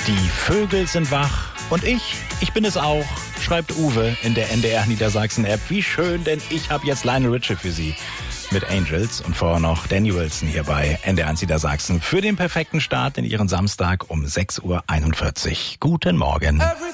Die Vögel sind wach und ich bin es auch, schreibt Uwe in der NDR Niedersachsen-App. Wie schön, denn ich habe jetzt Lionel Richie für Sie mit Angels und vorher noch Danny Wilson hier bei NDR Niedersachsen für den perfekten Start in Ihren Samstag um 6:41 Uhr. Guten Morgen.